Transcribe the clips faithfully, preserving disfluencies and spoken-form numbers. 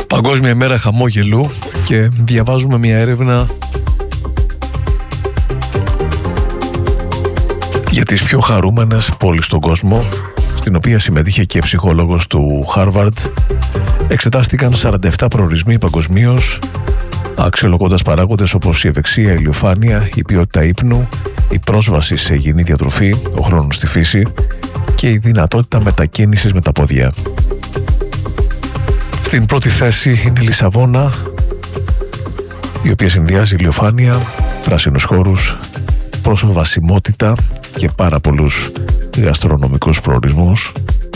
Παγκόσμια ημέρα χαμόγελου και διαβάζουμε μια έρευνα για τις πιο χαρούμενες πόλεις στον κόσμο, στην οποία συμμετείχε και ψυχολόγος του Χάρβαρντ. Εξετάστηκαν σαράντα επτά προορισμοί παγκοσμίως, αξιολογώντας παράγοντες όπως η ευεξία, η ηλιοφάνεια, η ποιότητα ύπνου, η πρόσβαση σε υγιεινή διατροφή, ο χρόνος στη φύση και η δυνατότητα μετακίνησης με τα πόδια. Στην πρώτη θέση είναι η Λισαβόνα, η οποία συνδυάζει ηλιοφάνεια, πράσινους χώρους, προσβασιμότητα και πάρα πολλούς γαστρονομικούς προορισμούς.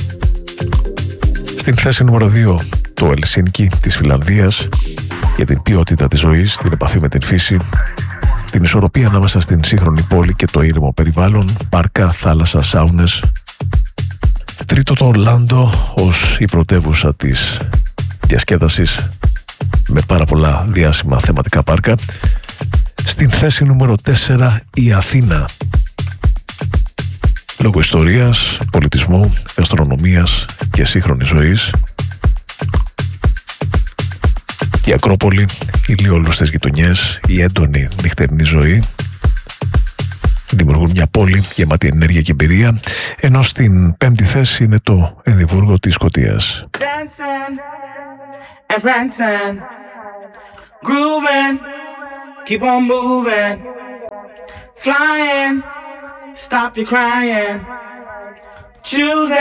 Στην θέση νούμερο δύο, το Ελσίνκι της Φιλανδίας, για την ποιότητα της ζωής, την επαφή με την φύση, την ισορροπία ανάμεσα στην σύγχρονη πόλη και το ήρεμο περιβάλλον, πάρκα, θάλασσα, σάουνες. Τρίτο, το Ορλάντο ως η πρωτεύουσα της διασκέδασης, με πάρα πολλά διάσημα θεματικά πάρκα. Στην θέση νούμερο τέσσερα, η Αθήνα, λόγω ιστορίας, πολιτισμού, γαστρονομίας και σύγχρονης ζωής. Η Ακρόπολη, οι λιόλουστες γειτονιές, η έντονη νυχτερινή ζωή δημιουργούν μια πόλη γεμάτη ενέργεια και εμπειρία, ενώ στην πέμπτη θέση είναι το Εδιμβούργο της Σκωτίας. Dancing and prancing, grooving, keep on moving, flying, stop your crying, choosing.